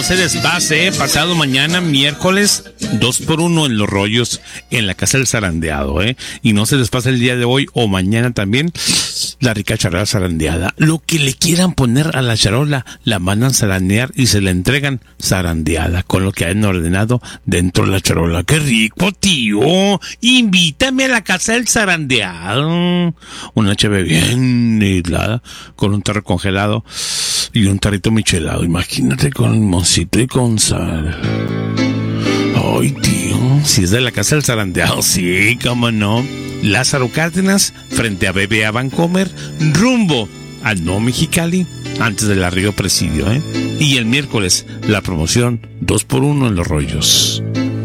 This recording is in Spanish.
no se les pase, pasado mañana, miércoles, 2x1 en Los Rollos, en la Casa del Zarandeado, y no se les pase el día de hoy o mañana también, la rica charola zarandeada. Lo que le quieran poner a la charola, la mandan zarandear y se la entregan zarandeada, con lo que hayan ordenado dentro de la charola. ¡Qué rico, tío! Invítame a la Casa del Zarandeado. Una cheve bien helada, con un tarro congelado y un tarrito michelado. Imagínate, con limoncito y con sal. Ay, tío, si es de la Casa del Zarandeado, sí, cómo no. Lázaro Cárdenas, frente a BBA Bancomer, rumbo al Nuevo Mexicali, antes del Río Presidio, Y el miércoles, la promoción 2x1 en Los Rollos.